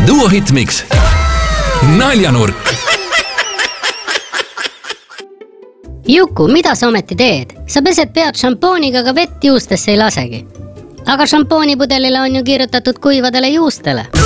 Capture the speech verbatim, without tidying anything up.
Duo Hitmix. Naljanurk. Juku, mida sa ometi teed? Sa pesed pead šampooniga, aga vett juustesse ei lasegi. Aga šampoonipudelile on ju kirjutatud kuivadele juustele.